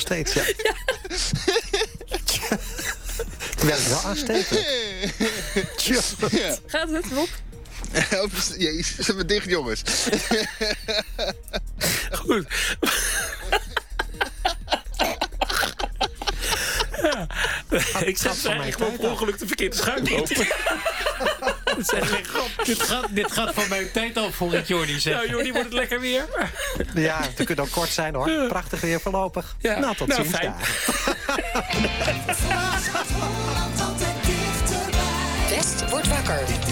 steeds, ja. Het werkt wel aanstekelijk. Ja. Gaat het, Rob? Jezus, zet me dicht, jongens. Goed. Ja. Ik zet van mijn eigenlijk tijd op ongeluk de verkeerde schuim open. Dat is echt geen grap. Dit gaat van mijn tijd af, voor ik Jordi zeg. Nou, Jordi, wordt het lekker weer? Ja, het kan ook kort zijn, hoor. Prachtig weer voorlopig. Ja. Nou, tot ziens fijn. daar. West wordt wakker.